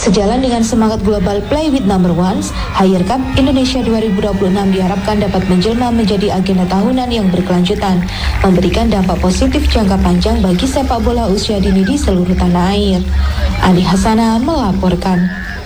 Sejalan dengan semangat global Play with Number Ones, Haier Cup Indonesia 2026 diharapkan dapat menjelma menjadi agenda tahunan yang berkelanjutan, memberikan dampak positif jangka panjang bagi sepak bola usia dini di seluruh tanah air. Ali Hasanah melaporkan.